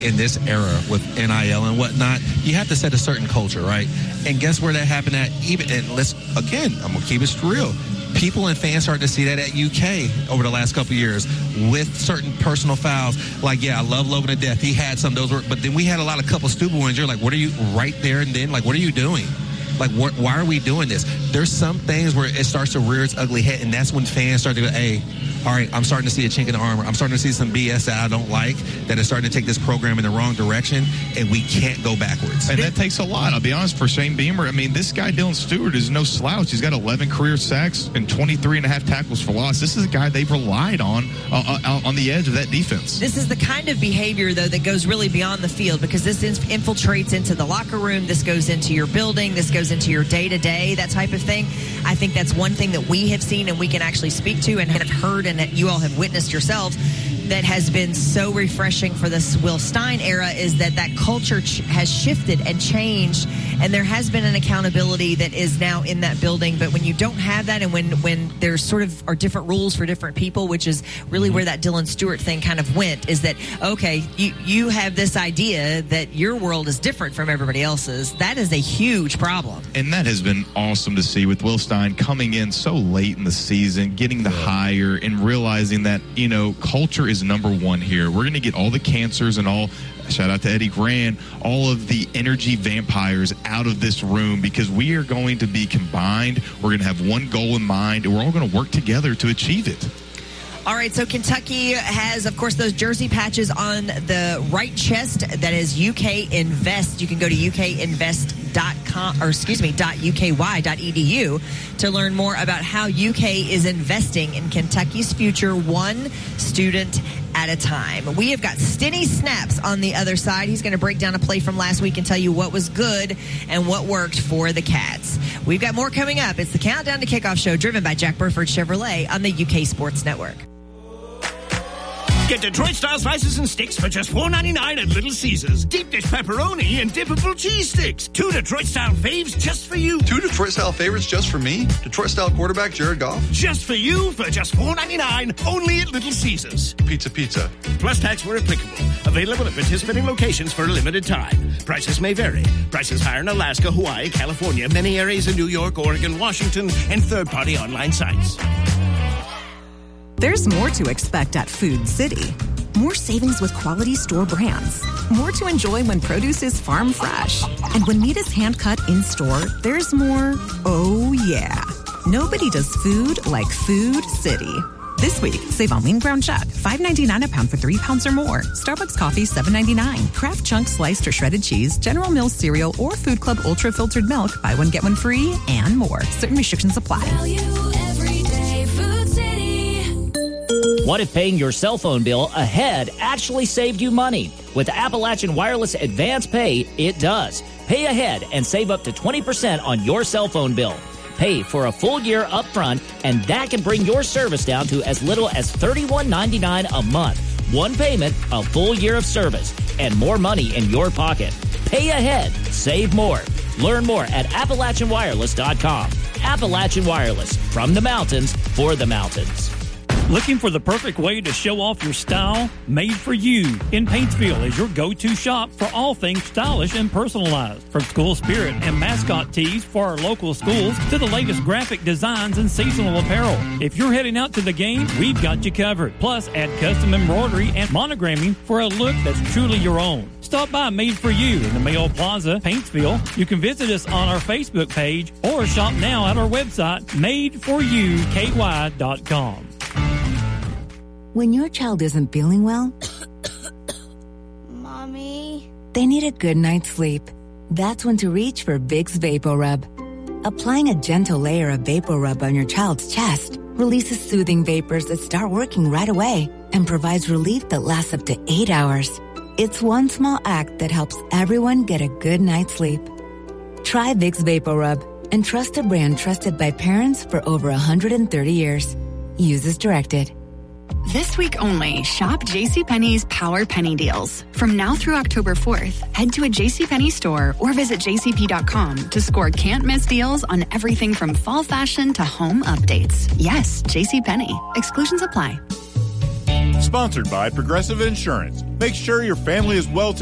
In this era with NIL and whatnot, you have to set a certain culture, right? And guess where that happened at? I'm gonna keep it real. People and fans started to see that at UK over the last couple of years with certain personal fouls. Like, I love Logan to death. He had some of those, but then we had a lot of couple stupid ones. You're like, what are you right there and then? Like, what are you doing? Like, why are we doing this? There's some things where it starts to rear its ugly head, and that's when fans start to go, hey, all right, I'm starting to see a chink in the armor. I'm starting to see some BS that I don't like, that is starting to take this program in the wrong direction, and we can't go backwards. And that takes a lot. I'll be honest, for Shane Beamer, I mean, this guy, Dylan Stewart, is no slouch. He's got 11 career sacks and 23.5 tackles for loss. This is a guy they've relied on the edge of that defense. This is the kind of behavior, though, that goes really beyond the field, because this infiltrates into the locker room. This goes into your building. This goes into your day-to-day, that type of thing. I think that's one thing that we have seen and we can actually speak to and have heard and that you all have witnessed yourselves that has been so refreshing for this Will Stein era, is that culture has shifted and changed, and there has been an accountability that is now in that building. But when you don't have that, and when there's sort of are different rules for different people, which is really where that Dylan Stewart thing kind of went, is that, okay, you have this idea that your world is different from everybody else's. That is a huge problem. And that has been awesome to see with Will Stein coming in so late in the season, getting the hire, and realizing that, culture is number one here. We're going to get all the cancers and all, shout out to Eddie Gran, all of the energy vampires out of this room, because we are going to be combined. We're going to have one goal in mind, and we're all going to work together to achieve it. All right, so Kentucky has, of course, those jersey patches on the right chest. That is UK Invest. You can go to ukinvest.com, or .uky.edu to learn more about how UK is investing in Kentucky's future, one student at a time. We have got Stinny Snaps on the other side. He's going to break down a play from last week and tell you what was good and what worked for the Cats. We've got more coming up. It's the Countdown to Kickoff show, driven by Jack Burford Chevrolet on the UK Sports Network. Get Detroit-style slices and sticks for just $4.99 at Little Caesars. Deep dish pepperoni and dippable cheese sticks. 2 Detroit-style faves just for you. 2 Detroit-style favorites just for me? Detroit-style quarterback Jared Goff? Just for you for just $4.99 only at Little Caesars. Pizza. Plus tax where applicable. Available at participating locations for a limited time. Prices may vary. Prices higher in Alaska, Hawaii, California, many areas in New York, Oregon, Washington, and third-party online sites. There's more to expect at Food City. More savings with quality store brands. More to enjoy when produce is farm fresh. And when meat is hand-cut in-store, there's more, oh yeah. Nobody does food like Food City. This week, save on lean ground chuck, $5.99 a pound for 3 pounds or more. Starbucks coffee, $7.99. Kraft Chunk sliced or shredded cheese, General Mills cereal, or Food Club Ultra Filtered Milk. Buy one, get one free, and more. Certain restrictions apply. Value every day, Food City. What if paying your cell phone bill ahead actually saved you money? With Appalachian Wireless Advance Pay, it does. Pay ahead and save up to 20% on your cell phone bill. Pay for a full year up front, and that can bring your service down to as little as $31.99 a month. One payment, a full year of service, and more money in your pocket. Pay ahead, save more. Learn more at AppalachianWireless.com. Appalachian Wireless, from the mountains for the mountains. Looking for the perfect way to show off your style? Made for You in Paintsville is your go-to shop for all things stylish and personalized. From school spirit and mascot tees for our local schools to the latest graphic designs and seasonal apparel. If you're heading out to the game, we've got you covered. Plus, add custom embroidery and monogramming for a look that's truly your own. Stop by Made for You in the Mayo Plaza, Paintsville. You can visit us on our Facebook page or shop now at our website, madeforyouky.com. When your child isn't feeling well, Mommy? They need a good night's sleep. That's when to reach for Vicks VapoRub. Applying a gentle layer of VapoRub on your child's chest releases soothing vapors that start working right away and provides relief that lasts up to 8 hours. It's one small act that helps everyone get a good night's sleep. Try Vicks VapoRub and trust a brand trusted by parents for over 130 years. Use as directed. This week only, shop JCPenney's Power Penny Deals. From now through October 4th, head to a JCPenney store or visit jcp.com to score can't-miss deals on everything from fall fashion to home updates. Yes, JCPenney. Exclusions apply. Sponsored by Progressive Insurance. Make sure your family is well